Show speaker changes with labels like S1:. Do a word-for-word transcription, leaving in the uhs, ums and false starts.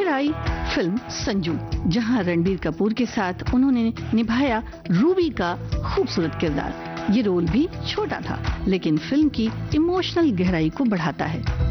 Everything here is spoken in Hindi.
S1: आई फिल्म संजू, जहां रणबीर कपूर के साथ उन्होंने निभाया रूबी का खूबसूरत किरदार। ये रोल भी छोटा था, लेकिन फिल्म की इमोशनल गहराई को बढ़ाता है।